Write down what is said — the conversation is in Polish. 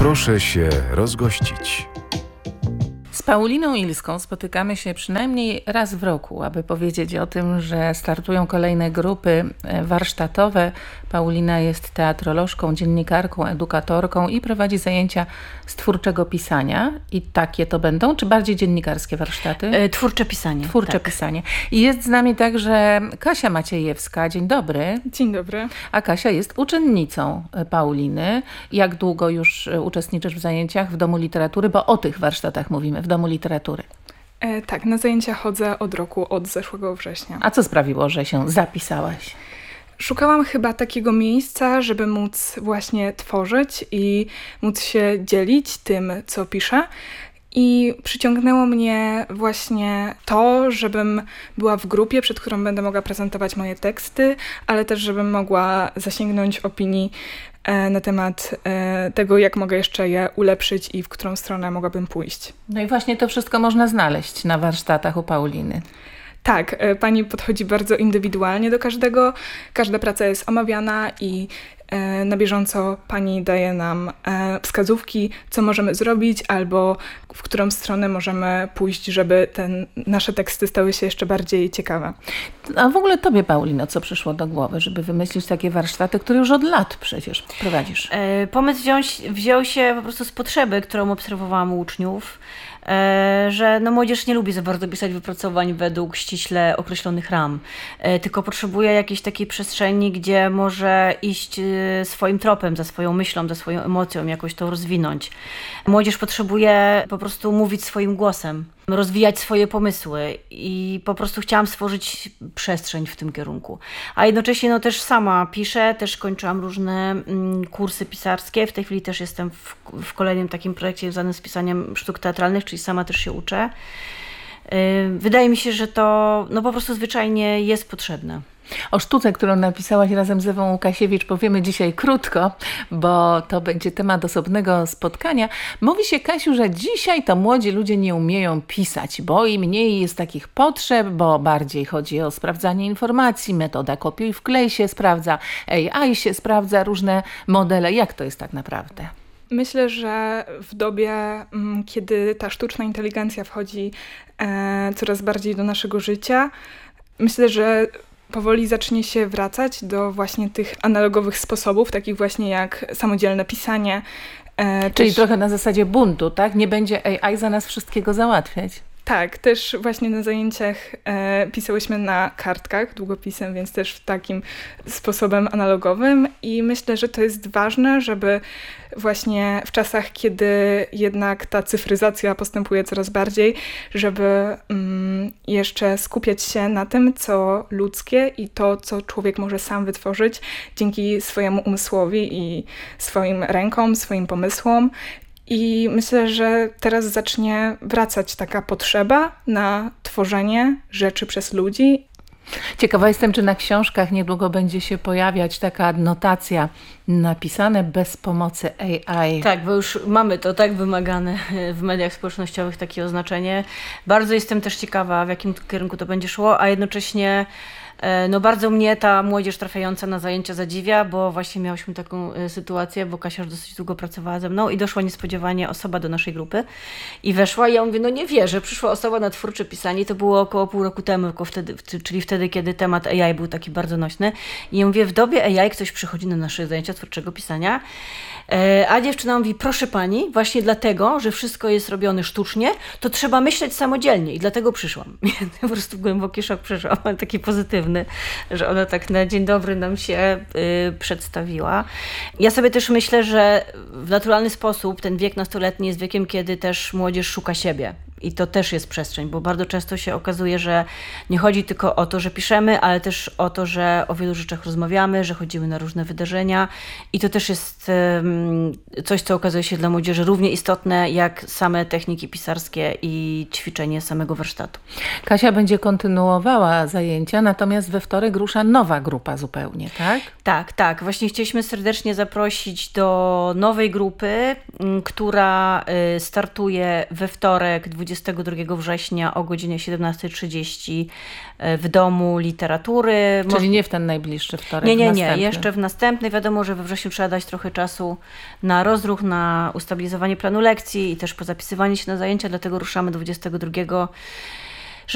Proszę się rozgościć. Z Pauliną Ilską spotykamy się przynajmniej raz w roku, aby powiedzieć o tym, że startują kolejne grupy warsztatowe. Paulina jest teatrolożką, dziennikarką, edukatorką i prowadzi zajęcia z twórczego pisania. I takie to będą, czy bardziej dziennikarskie warsztaty? Twórcze pisanie. Twórcze pisanie. I jest z nami także Kasia Maciejewska. Dzień dobry. Dzień dobry. A Kasia jest uczennicą Pauliny. Jak długo już uczestniczysz w zajęciach w Domu Literatury? Bo o tych warsztatach mówimy, w Domu Literatury. Tak, na zajęcia chodzę od roku, od zeszłego września. A co sprawiło, że się zapisałaś? Szukałam chyba takiego miejsca, żeby móc właśnie tworzyć i móc się dzielić tym, co piszę. I przyciągnęło mnie właśnie to, żebym była w grupie, przed którą będę mogła prezentować moje teksty, ale też żebym mogła zasięgnąć opinii na temat tego, jak mogę jeszcze je ulepszyć i w którą stronę mogłabym pójść. No i właśnie to wszystko można znaleźć na warsztatach u Pauliny. Tak, pani podchodzi bardzo indywidualnie do każdego. Każda praca jest omawiana i na bieżąco pani daje nam wskazówki, co możemy zrobić albo w którą stronę możemy pójść, żeby nasze teksty stały się jeszcze bardziej ciekawe. A w ogóle tobie, Paulino, co przyszło do głowy, żeby wymyślić takie warsztaty, które już od lat przecież prowadzisz? Pomysł wziął się po prostu z potrzeby, którą obserwowałam u uczniów, że młodzież nie lubi za bardzo pisać wypracowań według ściśle określonych ram, tylko potrzebuje jakiejś takiej przestrzeni, gdzie może iść swoim tropem, za swoją myślą, za swoją emocją, jakoś to rozwinąć. Młodzież potrzebuje po prostu mówić swoim głosem, rozwijać swoje pomysły i po prostu chciałam stworzyć przestrzeń w tym kierunku. A jednocześnie też sama piszę, też kończyłam różne kursy pisarskie. W tej chwili też jestem w kolejnym takim projekcie związanym z pisaniem sztuk teatralnych, czyli sama też się uczę. Wydaje mi się, że to po prostu zwyczajnie jest potrzebne. O sztuce, którą napisałaś razem z Ewą Łukasiewicz, powiemy dzisiaj krótko, bo to będzie temat osobnego spotkania. Mówi się, Kasiu, że dzisiaj to młodzi ludzie nie umieją pisać, bo i mniej jest takich potrzeb, bo bardziej chodzi o sprawdzanie informacji, metoda kopiuj wklej się sprawdza, AI się sprawdza, różne modele. Jak to jest tak naprawdę? Myślę, że w dobie, kiedy ta sztuczna inteligencja wchodzi coraz bardziej do naszego życia, myślę, że powoli zacznie się wracać do właśnie tych analogowych sposobów, takich właśnie jak samodzielne pisanie. Czyli trochę na zasadzie buntu, tak? Nie będzie AI za nas wszystkiego załatwiać. Tak, też właśnie na zajęciach pisałyśmy na kartkach długopisem, więc też takim sposobem analogowym i myślę, że to jest ważne, żeby właśnie w czasach, kiedy jednak ta cyfryzacja postępuje coraz bardziej, żeby jeszcze skupiać się na tym, co ludzkie i to, co człowiek może sam wytworzyć dzięki swojemu umysłowi i swoim rękom, swoim pomysłom. I myślę, że teraz zacznie wracać taka potrzeba na tworzenie rzeczy przez ludzi. Ciekawa jestem, czy na książkach niedługo będzie się pojawiać taka adnotacja napisane bez pomocy AI. Tak, bo już mamy to tak wymagane w mediach społecznościowych, takie oznaczenie. Bardzo jestem też ciekawa, w jakim kierunku to będzie szło, a jednocześnie bardzo mnie ta młodzież trafiająca na zajęcia zadziwia, bo właśnie miałyśmy taką sytuację, bo Kasia już dosyć długo pracowała ze mną i doszła niespodziewanie osoba do naszej grupy i weszła i ja mówię, nie wierzę, przyszła osoba na twórcze pisanie, to było około pół roku temu, czyli wtedy, kiedy temat AI był taki bardzo nośny i ja mówię, w dobie AI ktoś przychodzi na nasze zajęcia twórczego pisania, a dziewczyna mówi, proszę pani, właśnie dlatego, że wszystko jest robione sztucznie, to trzeba myśleć samodzielnie i dlatego przyszłam. Po prostu głęboki szok przeszłam, taki pozytywny, że ona tak na dzień dobry nam się przedstawiła. Ja sobie też myślę, że w naturalny sposób ten wiek nastoletni jest wiekiem, kiedy też młodzież szuka siebie. I to też jest przestrzeń, bo bardzo często się okazuje, że nie chodzi tylko o to, że piszemy, ale też o to, że o wielu rzeczach rozmawiamy, że chodzimy na różne wydarzenia i to też jest coś, co okazuje się dla młodzieży równie istotne, jak same techniki pisarskie i ćwiczenie samego warsztatu. Kasia będzie kontynuowała zajęcia, natomiast we wtorek rusza nowa grupa zupełnie, tak? Tak. Właśnie chcieliśmy serdecznie zaprosić do nowej grupy, która startuje we wtorek 20 22 września o godzinie 17:30 w Domu Literatury. Czyli nie w ten najbliższy wtorek, Nie, następny. jeszcze w następny. Wiadomo, że we wrześniu trzeba dać trochę czasu na rozruch, na ustabilizowanie planu lekcji i też pozapisywanie się na zajęcia, dlatego ruszamy 22